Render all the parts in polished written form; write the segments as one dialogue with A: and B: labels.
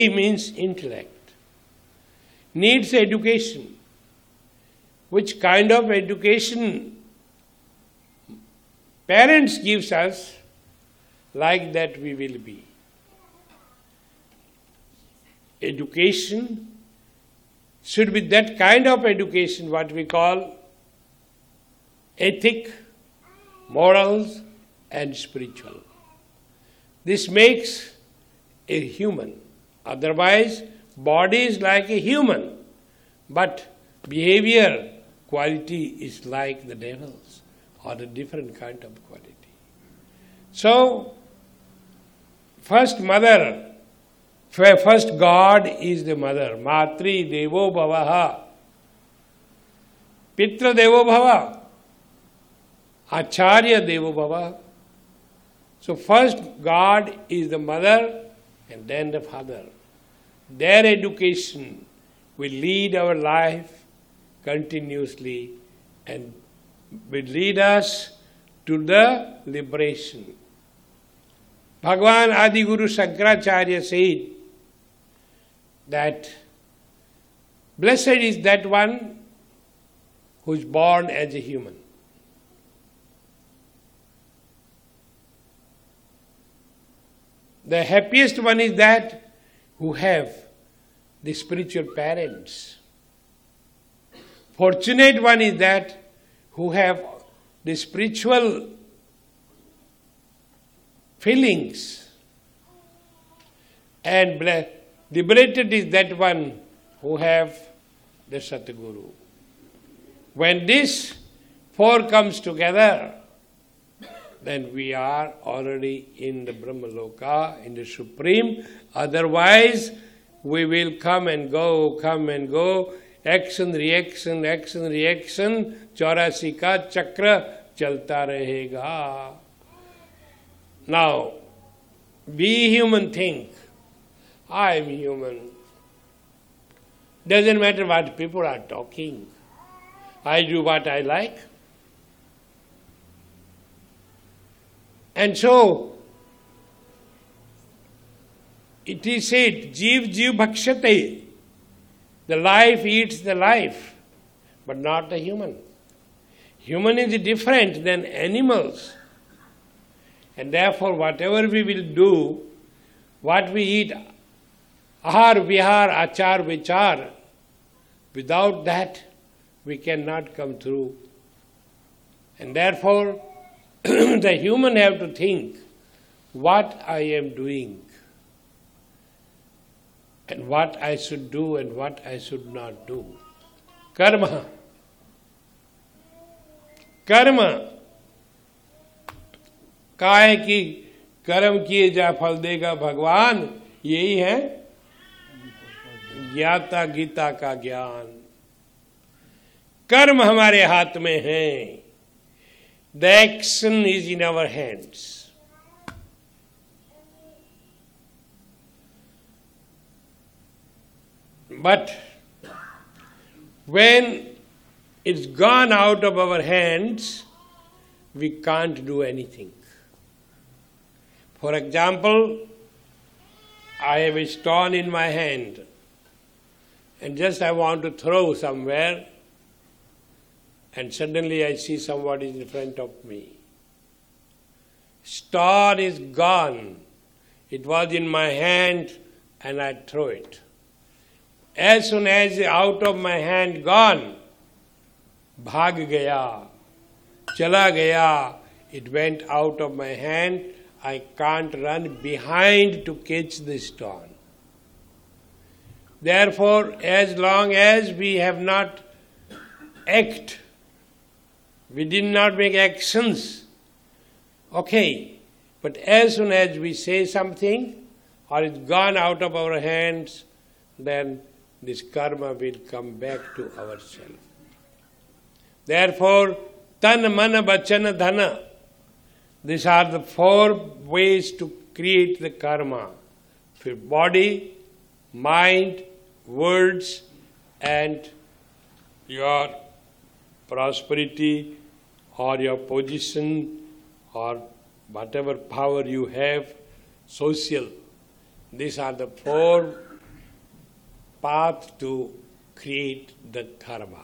A: means intellect, needs education. Which kind of education parents gives us, like that we will be. Education should be that kind of education, what we call ethic, morals, and spiritual. This makes a human. Otherwise, body is like a human, but behavior, quality is like the devil's, or a different kind of quality. So, first mother, first God is the mother. Matri Devo Bhavaha. Pitra Devo Bhava. Acharya Devo Bhava. So first God is the mother and then the father. Their education will lead our life continuously and will lead us to the liberation. Bhagavan Adi Guru Shankaracharya said that blessed is that one who is born as a human. The happiest one is that who have the spiritual parents. Fortunate one is that who have the spiritual feelings. And liberated is that one who have the Satguru. When this four comes together, then we are already in the Brahmaloka, in the Supreme. Otherwise, we will come and go, action, reaction, 84 का चक्र चलता रहेगा. Now, we human think, I am human. Doesn't matter what people are talking. I do what I like. And so, it is said, Jeev Jeev Bhakshate. The life eats the life, but not the human. Human is different than animals. And therefore, whatever we will do, what we eat, ahar, vihar, achar, vichar, without that, we cannot come through. And therefore, the human have to think what I am doing and what I should do and what I should not do. Karma. Karma. काय की कर्म किए जा फल देगा भगवान, यही है ज्ञाता गीता का ज्ञान. कर्म हमारे हाथ में है. The action is in our hands. But when it's gone out of our hands, we can't do anything. For example, I have a stone in my hand and just I want to throw somewhere, and suddenly I see somebody in front of me. Stone is gone. It was in my hand and I throw it. As soon as out of my hand gone, bhag gaya, chala gaya, it went out of my hand. I can't run behind to catch the stone. Therefore, as long as we have not act, we did not make actions, okay. But as soon as we say something, or it's gone out of our hands, then this karma will come back to ourselves. Therefore, tan, mana, vachana, dhana. These are the four ways to create the karma. For body, mind, words, and your prosperity or your position or whatever power you have, social. These are the four path to create the karma.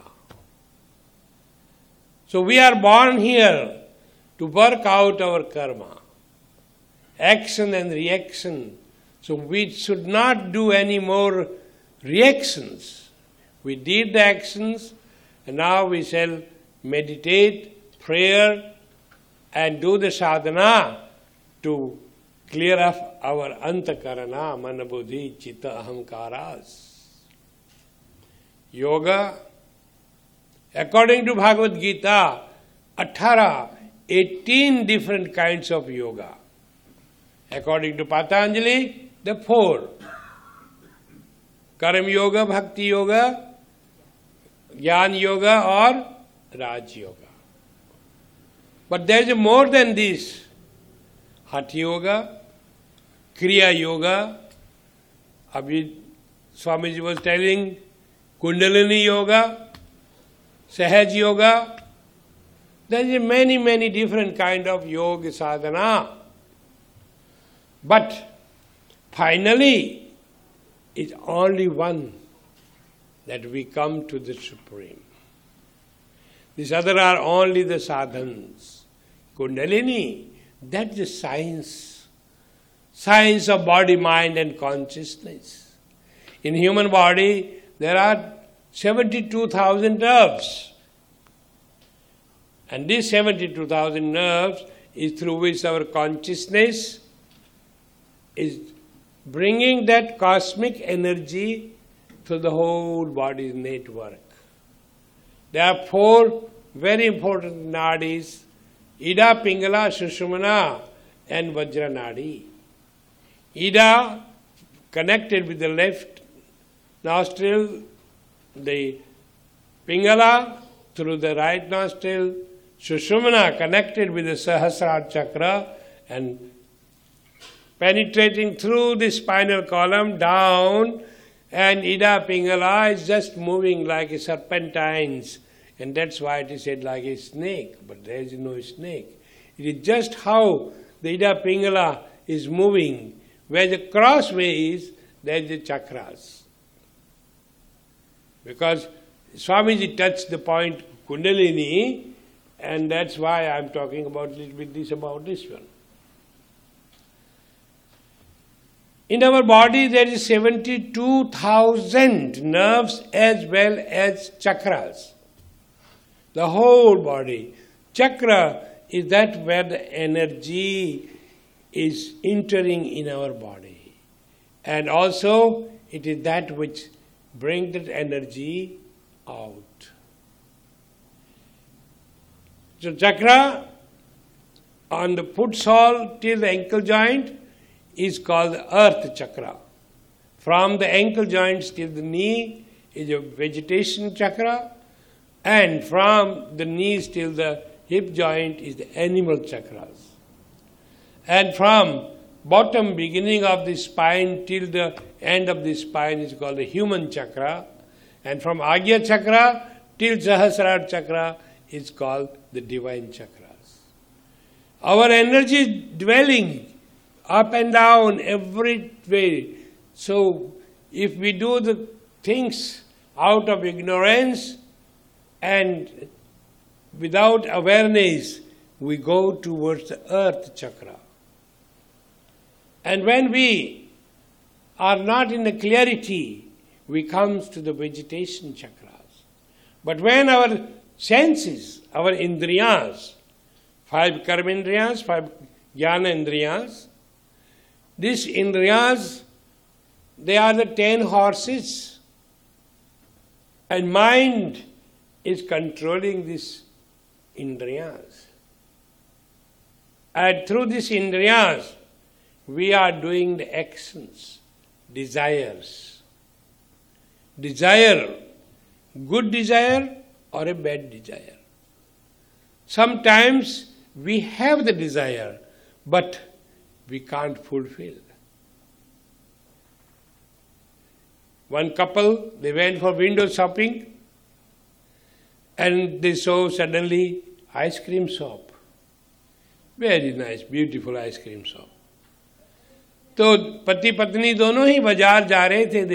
A: So we are born here to work out our karma, action and reaction. So we should not do any more reactions. We did the actions, and now we shall meditate, prayer, and do the sadhana to clear up our antakarana, manabuddhi, chitta, ahamkaras. Yoga, according to Bhagavad Gita, 18 different kinds of yoga. According to Patanjali, the 4. Karma yoga, bhakti yoga, jnana yoga or Raj yoga. But there is more than this. Hatha yoga, Kriya yoga, Abhi Swamiji was telling, Kundalini yoga, Sahaj yoga. There is many different kind of yoga sadhana. But finally, it's only one, that we come to the Supreme. These other are only the sadhans. Kundalini, that's the science. Science of body, mind and consciousness. In human body, there are 72,000 nerves. And these 72,000 nerves is through which our consciousness is bringing that cosmic energy to the whole body's network. There are 4 very important nadis, Ida, Pingala, Sushumna and Vajra nadi. Ida connected with the left nostril, the Pingala through the right nostril, Sushumna connected with the Sahasrara chakra and penetrating through the spinal column down, and Ida Pingala is just moving like a serpentines, and that's why it is said like a snake, but there is no snake. It is just how the Ida Pingala is moving. Where the crossway is, there is the chakras. Because Swamiji touched the point Kundalini, and that's why I am talking about a little bit about this one. In our body there is 72,000 nerves as well as chakras. The whole body. Chakra is that where the energy is entering in our body. And also it is that which brings that energy out. So chakra on the foot sole till the ankle joint is called the earth chakra. From the ankle joints till the knee is a vegetation chakra, and from the knees till the hip joint is the animal chakras. And from bottom beginning of the spine till the end of the spine is called the human chakra, and from Agya chakra till Sahasrara chakra is called the divine chakras. Our energy is dwelling up and down every way. So if we do the things out of ignorance and without awareness, we go towards the earth chakra. And when we are not in the clarity, we come to the vegetation chakras. But when our senses, our indriyas, 5 karma indriyas, 5 jnana indriyas, these indriyas, they are the 10 horses, and mind is controlling these indriyas. And through these indriyas, we are doing the actions, desires. Desire, good desire or a bad desire. Sometimes we have the desire, but we can't fulfill. One couple, they went for window shopping and they saw suddenly ice cream shop. Very nice, beautiful ice cream shop. तो पति पत्नी दोनों ही बाजार जा रहे थे,